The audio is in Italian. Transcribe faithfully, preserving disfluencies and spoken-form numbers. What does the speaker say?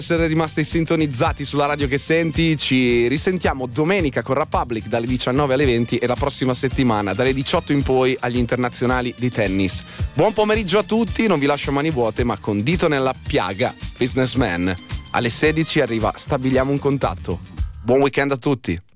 essere rimasti sintonizzati sulla radio che senti. Ci risentiamo domenica con Republic dalle diciannove alle venti e la prossima settimana dalle diciotto in poi agli internazionali di tennis. Buon pomeriggio a tutti, non vi lascio a mani vuote ma con dito nella piaga. Businessman. Alle sedici arriva Stabiliamo un contatto. Buon weekend a tutti.